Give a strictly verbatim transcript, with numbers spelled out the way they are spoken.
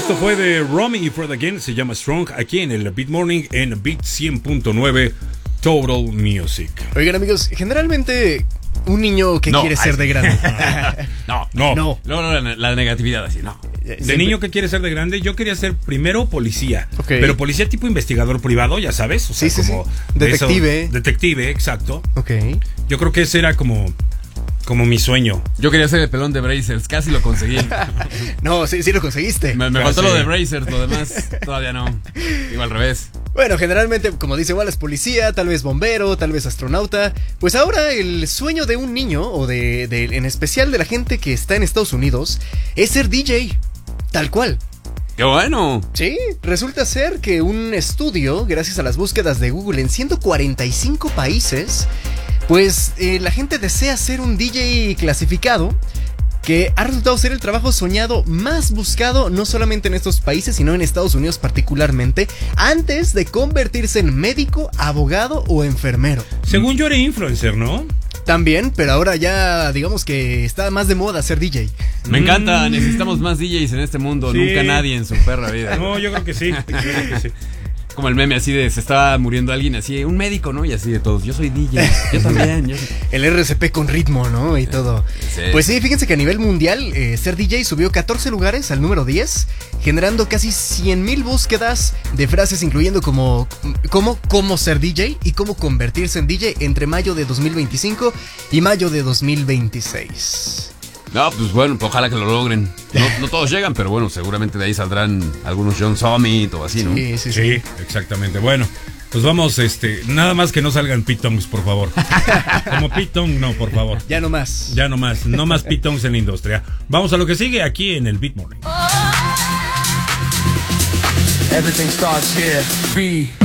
Esto fue de Romy y Fred Again, se llama Strong, aquí en el Beat Morning en Beat cien punto nueve Total Music. Oigan, amigos, generalmente un niño que no, quiere ay, ser sí. de grande. No, No. no, no, no la, la negatividad así, no. De Siempre- niño que quiere ser de grande, yo quería ser primero policía. Ok. Pero policía tipo investigador privado, ya sabes. O sea, Sí, sí, como sí. de Detective. eso- detective, exacto. Ok. Yo creo que ese era como, como mi sueño. Yo quería ser el pelón de Brazers, casi lo conseguí. No, sí, sí lo conseguiste. Me, me Casi. faltó lo de Brazers, lo demás todavía no. Iba al revés. Bueno, generalmente, como dice Wallace, policía, tal vez bombero, tal vez astronauta. Pues ahora el sueño de un niño, o de, de en especial de la gente que está en Estados Unidos, es ser D J. Tal cual. ¡Qué bueno! Sí, resulta ser que un estudio, gracias a las búsquedas de Google en ciento cuarenta y cinco países, pues eh, la gente desea ser un D J clasificado, que ha resultado ser el trabajo soñado más buscado no solamente en estos países, sino en Estados Unidos particularmente, antes de convertirse en médico, abogado o enfermero. Según yo era influencer, ¿no? También, pero ahora ya digamos que está más de moda ser D J. Me encanta, necesitamos más D Js en este mundo. Sí. Nunca nadie en su perra vida. No, yo creo que sí. Yo creo que sí. Como el meme así de se estaba muriendo alguien, así, un médico, ¿no? Y así de todos. Yo soy D J. Yo también. Yo soy... El R C P con ritmo, ¿no? Y todo. Sí. Pues sí, fíjense que a nivel mundial, eh, ser D J subió catorce lugares al número diez, generando casi cien mil búsquedas de frases, incluyendo como cómo, cómo ser D J y cómo convertirse en D J entre mayo de dos mil veinticinco y mayo de dos mil veintiséis. No, pues bueno, pues ojalá que lo logren. No, no todos llegan, pero bueno, seguramente de ahí saldrán algunos John Summit o así, ¿no? Sí, sí, sí. Sí, exactamente. Bueno, pues vamos, este, nada más que no salgan pitongs, por favor. Como pitong, no, por favor. Ya no más. Ya no más, no más pitongs en la industria. Vamos a lo que sigue aquí en el Beat Morning. Everything starts here. B.